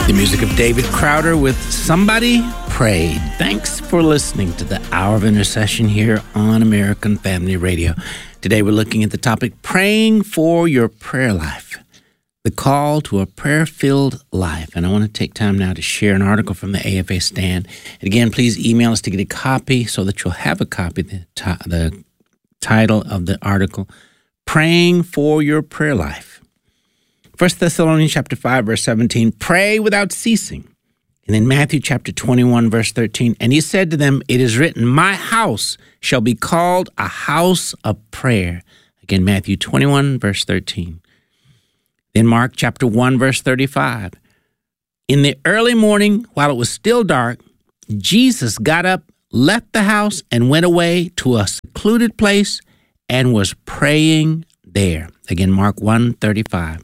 The music of David Crowder with Somebody Prayed. Thanks for listening to the Hour of Intercession here on American Family Radio. Today we're looking at the topic, praying for your prayer life, the call to a prayer-filled life. And I want to take time now to share an article from the AFA Stand. And again, please email us to get a copy so that you'll have a copy. The title of the article, Praying for Your Prayer Life. 1 Thessalonians chapter 5, verse 17, pray without ceasing. And in Matthew chapter 21, verse 13, and he said to them, it is written, my house shall be called a house of prayer. Again, Matthew 21, verse 13. Then Mark chapter 1, verse 35. In the early morning, while it was still dark, Jesus got up, left the house, and went away to a secluded place and was praying there. Again, Mark 1:35.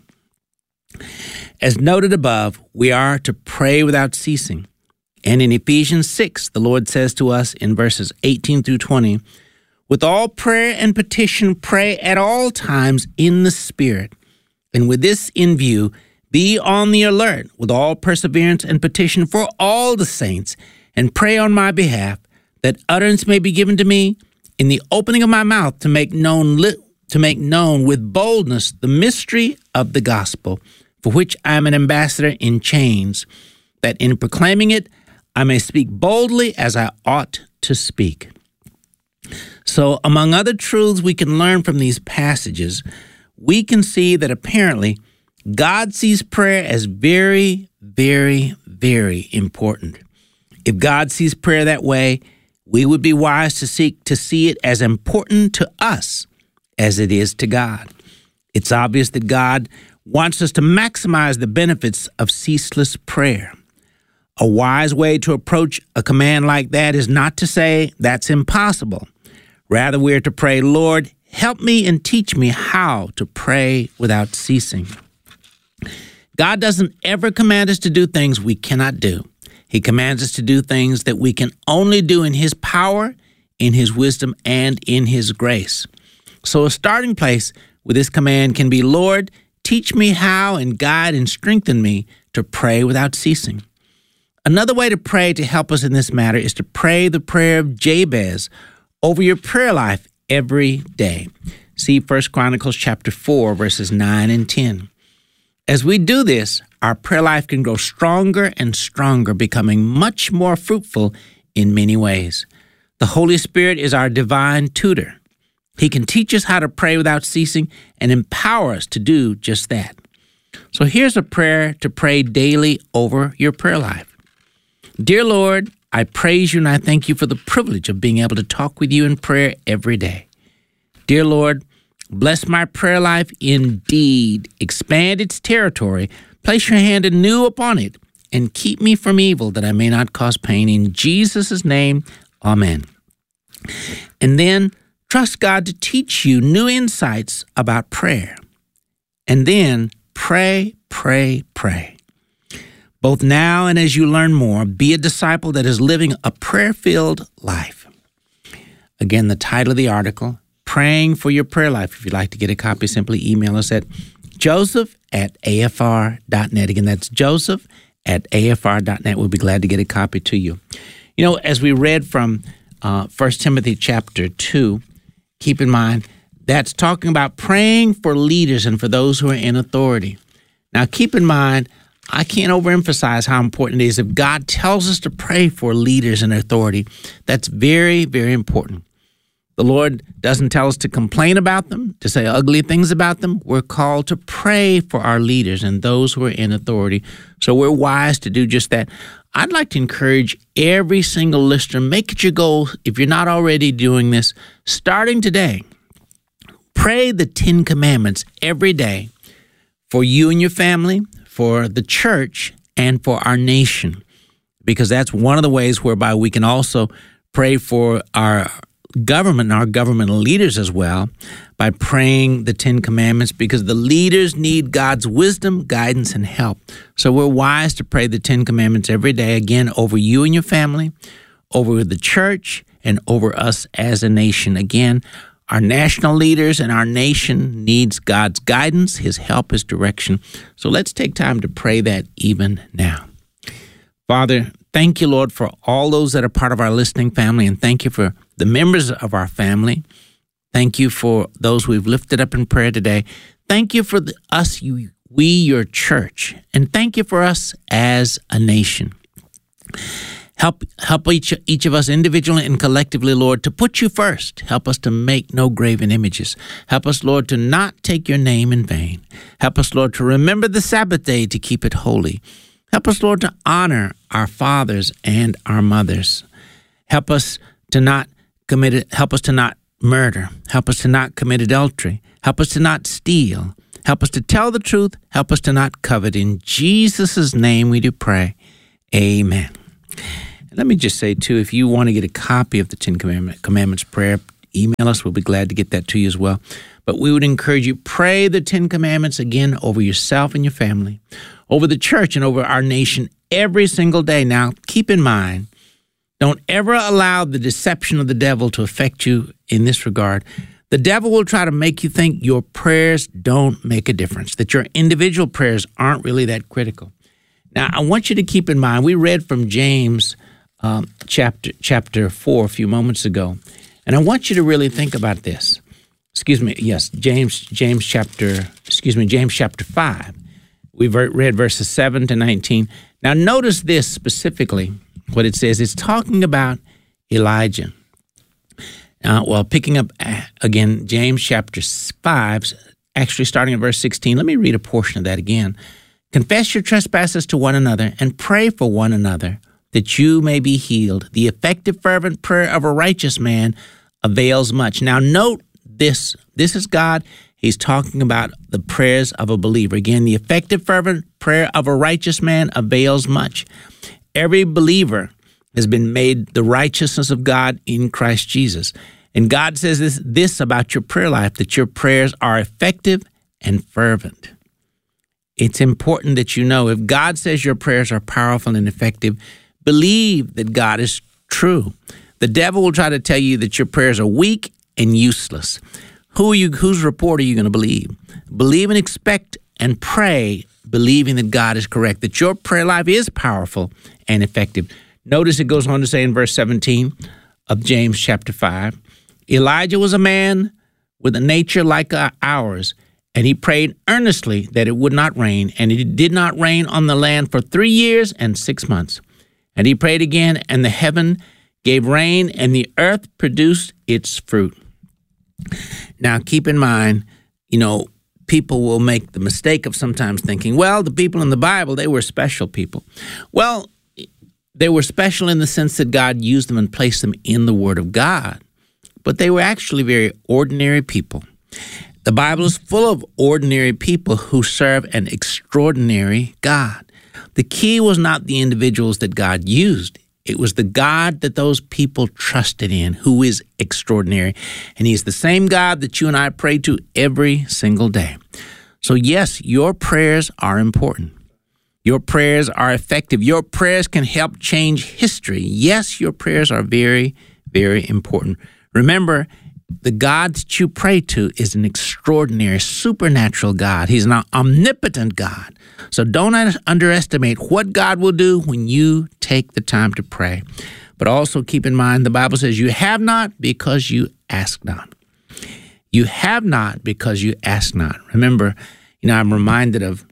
As noted above, we are to pray without ceasing. And in Ephesians 6, the Lord says to us in verses 18 through 20, with all prayer and petition, pray at all times in the Spirit. And with this in view, be on the alert with all perseverance and petition for all the saints, and pray on my behalf, that utterance may be given to me in the opening of my mouth to make known with boldness the mystery of the gospel, for which I am an ambassador in chains, that in proclaiming it I may speak boldly as I ought to speak. So, among other truths we can learn from these passages, we can see that apparently God sees prayer as very, very, very important. If God sees prayer that way, we would be wise to seek to see it as important to us as it is to God. It's obvious that God wants us to maximize the benefits of ceaseless prayer. A wise way to approach a command like that is not to say that's impossible. Rather, we're to pray, Lord, help me and teach me how to pray without ceasing. God doesn't ever command us to do things we cannot do. He commands us to do things that we can only do in His power, in His wisdom, and in His grace. So a starting place with this command can be, Lord, teach me how and guide and strengthen me to pray without ceasing. Another way to pray to help us in this matter is to pray the prayer of Jabez over your prayer life every day. See 1 Chronicles chapter 4, verses 9 and 10. As we do this, our prayer life can grow stronger and stronger, becoming much more fruitful in many ways. The Holy Spirit is our divine tutor. He can teach us how to pray without ceasing and empower us to do just that. So here's a prayer to pray daily over your prayer life. Dear Lord, I praise you and I thank you for the privilege of being able to talk with you in prayer every day. Dear Lord, bless my prayer life indeed. Expand its territory. Place your hand anew upon it and keep me from evil that I may not cause pain. In Jesus' name, amen. And then trust God to teach you new insights about prayer. And then pray, pray, pray. Both now and as you learn more, be a disciple that is living a prayer-filled life. Again, the title of the article, Praying for Your Prayer Life. If you'd like to get a copy, simply email us at joseph@afr.net. Again, that's joseph@afr.net. We'll be glad to get a copy to you. You know, as we read from 1 Timothy chapter 2, keep in mind, that's talking about praying for leaders and for those who are in authority. Now, keep in mind, I can't overemphasize how important it is. If God tells us to pray for leaders in authority, that's very, very important. The Lord doesn't tell us to complain about them, to say ugly things about them. We're called to pray for our leaders and those who are in authority. So we're wise to do just that. I'd like to encourage every single listener, make it your goal, if you're not already doing this, starting today, pray the 10 Commandments every day for you and your family, for the church, and for our nation, because that's one of the ways whereby we can also pray for our government and our governmental leaders as well by praying the 10 Commandments, because the leaders need God's wisdom, guidance, and help. So we're wise to pray the 10 Commandments every day, again, over you and your family, over the church, and over us as a nation. Again, our national leaders and our nation needs God's guidance, His help, His direction. So let's take time to pray that even now. Father, thank you, Lord, for all those that are part of our listening family, and thank you for the members of our family. Thank you for those we've lifted up in prayer today. Thank you for we, your church, and thank you for us as a nation. Help each of us individually and collectively, Lord, to put you first. Help us to make no graven images. Help us, Lord, to not take your name in vain. Help us, Lord, to remember the Sabbath day to keep it holy. Help us, Lord, to honor our fathers and our mothers. Help us to not murder. Help us to not commit adultery. Help us to not steal. Help us to tell the truth. Help us to not covet. In Jesus' name we do pray. Amen. Let me just say, too, if you want to get a copy of the Ten Commandments prayer, email us. We'll be glad to get that to you as well. But we would encourage you, pray the Ten Commandments again over yourself and your family, over the church and over our nation every single day. Now, keep in mind, don't ever allow the deception of the devil to affect you in this regard. The devil will try to make you think your prayers don't make a difference, that your individual prayers aren't really that critical. Now, I want you to keep in mind, we read from James chapter 4 a few moments ago, and I want you to really think about this. James chapter 5. We've read verses 7 to 19. Now, notice this specifically, what it says. It's talking about Elijah. Picking up again, James chapter 5, actually starting at verse 16. Let me read a portion of that again. Confess your trespasses to one another and pray for one another that you may be healed. The effective, fervent prayer of a righteous man avails much. Now, note this. This is God. He's talking about the prayers of a believer. Again, the effective, fervent prayer of a righteous man avails much. Every believer has been made the righteousness of God in Christ Jesus. And God says this about your prayer life, that your prayers are effective and fervent. It's important that you know, if God says your prayers are powerful and effective, believe that God is true. The devil will try to tell you that your prayers are weak and useless. Whose report are you going to believe? Believe and expect and pray, believing that God is correct, that your prayer life is powerful and effective. Notice it goes on to say in verse 17 of James chapter 5, Elijah was a man with a nature like ours, and he prayed earnestly that it would not rain, and it did not rain on the land for 3 years and 6 months. And he prayed again, and the heaven gave rain, and the earth produced its fruit. Now, keep in mind, people will make the mistake of sometimes thinking, well, the people in the Bible, they were special people. Well, they were special in the sense that God used them and placed them in the Word of God. But they were actually very ordinary people. The Bible is full of ordinary people who serve an extraordinary God. The key was not the individuals that God used. It was the God that those people trusted in, who is extraordinary. And he's the same God that you and I pray to every single day. So yes, your prayers are important. Your prayers are effective. Your prayers can help change history. Yes, your prayers are very, very important. Remember, the God that you pray to is an extraordinary, supernatural God. He's an omnipotent God. So don't underestimate what God will do when you take the time to pray. But also keep in mind, the Bible says you have not because you ask not. You have not because you ask not. Remember, I'm reminded of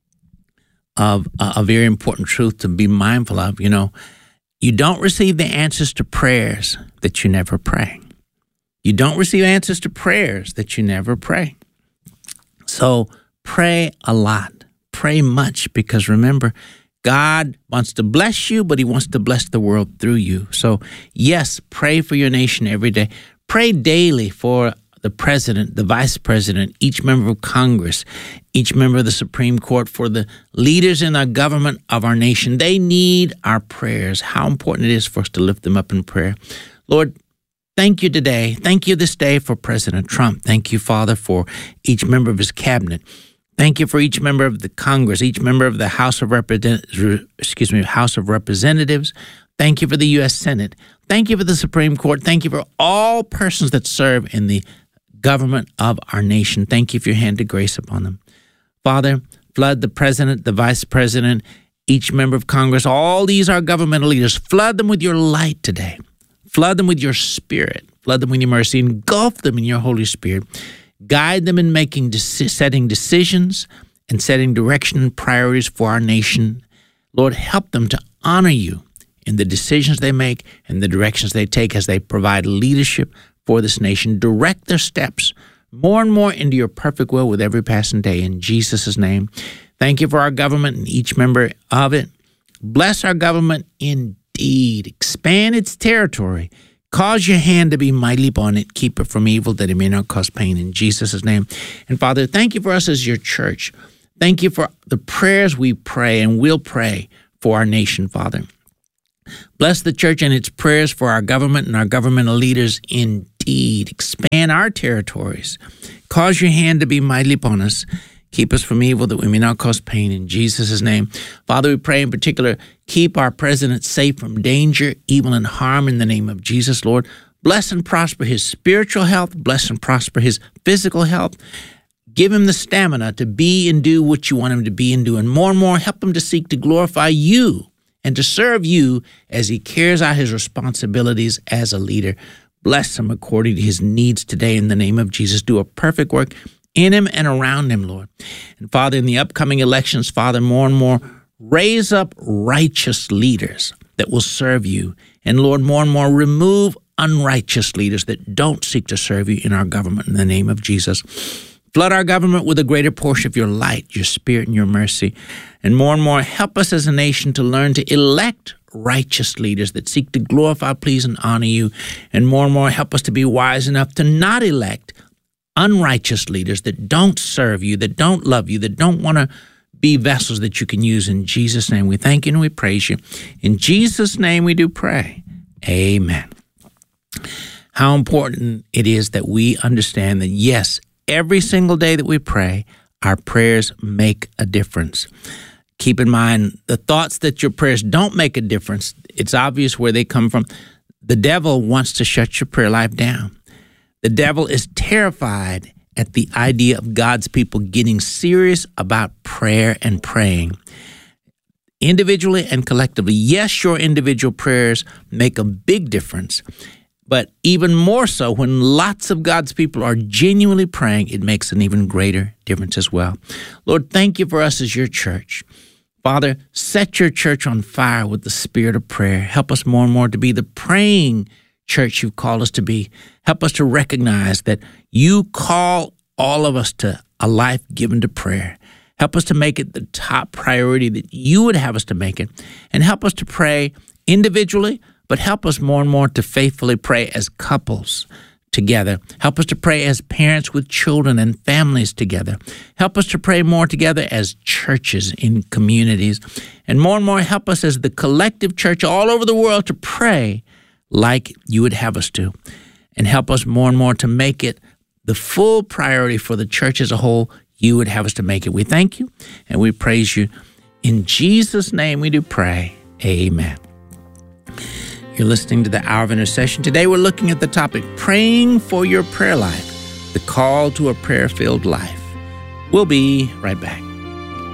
a very important truth to be mindful of. You don't receive the answers to prayers that you never pray. You don't receive answers to prayers that you never pray. So pray a lot. Pray much, because remember, God wants to bless you, but he wants to bless the world through you. So yes, pray for your nation every day. Pray daily for the president, the vice president, each member of Congress, each member of the Supreme Court, for the leaders in our government of our nation. They need our prayers. How important it is for us to lift them up in prayer. Lord, thank you today. Thank you this day for President Trump. Thank you, Father, for each member of his cabinet. Thank you for each member of the Congress, each member of the House of Representatives. Thank you for the U.S. Senate. Thank you for the Supreme Court. Thank you for all persons that serve in the government of our nation. Thank you for your hand of grace upon them. Father, flood the president, the vice president, each member of Congress, all these are governmental leaders. Flood them with your light today. Flood them with your spirit. Flood them with your mercy. Engulf them in your Holy Spirit. Guide them in setting decisions and setting direction and priorities for our nation. Lord, help them to honor you in the decisions they make and the directions they take as they provide leadership for this nation. Direct their steps more and more into your perfect will with every passing day. In Jesus' name, thank you for our government and each member of it. Bless our government indeed. Expand its territory. Cause your hand to be mighty upon it. Keep it from evil, that it may not cause pain. In Jesus' name. And Father, thank you for us as your church. Thank you for the prayers we pray and will pray for our nation, Father. Bless the church and its prayers for our government and our governmental leaders indeed. Expand our territories. Cause your hand to be mighty upon us. Keep us from evil, that we may not cause pain. In Jesus' name. Father, we pray in particular, keep our president safe from danger, evil, and harm in the name of Jesus, Lord. Bless and prosper his spiritual health. Bless and prosper his physical health. Give him the stamina to be and do what you want him to be and do. And more, help him to seek to glorify you and to serve you as he carries out his responsibilities as a leader. Bless him according to his needs today in the name of Jesus. Do a perfect work in him and around him, Lord. And Father, in the upcoming elections, Father, more and more, raise up righteous leaders that will serve you. And Lord, more and more, remove unrighteous leaders that don't seek to serve you in our government in the name of Jesus. Flood our government with a greater portion of your light, your spirit, and your mercy. And more, help us as a nation to learn to elect righteous leaders that seek to glorify, please, and honor you. And more, help us to be wise enough to not elect unrighteous leaders that don't serve you, that don't love you, that don't want to be vessels that you can use. In Jesus' name, we thank you and we praise you. In Jesus' name, we do pray. Amen. How important it is that we understand that, yes, every single day that we pray, our prayers make a difference. Keep in mind, the thoughts that your prayers don't make a difference, it's obvious where they come from. The devil wants to shut your prayer life down. The devil is terrified at the idea of God's people getting serious about prayer and praying, individually and collectively. Yes, your individual prayers make a big difference, but even more so when lots of God's people are genuinely praying, it makes an even greater difference as well. Lord, thank you for us as your church. Father, set your church on fire with the spirit of prayer. Help us more and more to be the praying church you've called us to be. Help us to recognize that you call all of us to a life given to prayer. Help us to make it the top priority that you would have us to make it. And help us to pray individually, but help us more and more to faithfully pray as couples together. Help us to pray as parents with children and families together. Help us to pray more together as churches in communities. And more, help us as the collective church all over the world to pray like you would have us to. And help us more and more to make it the full priority for the church as a whole you would have us to make it. We thank you and we praise you. In Jesus' name we do pray. Amen. You're listening to the Hour of Intercession. Today we're looking at the topic, praying for your prayer life, the call to a prayer-filled life. We'll be right back.